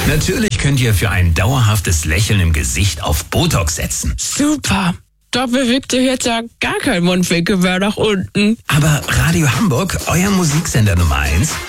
Natürlich könnt ihr für ein dauerhaftes Lächeln im Gesicht auf Botox setzen. Super. Da bewegt sich jetzt ja gar kein Mundwinkel mehr nach unten. Aber Radio Hamburg, euer Musiksender Nummer 1,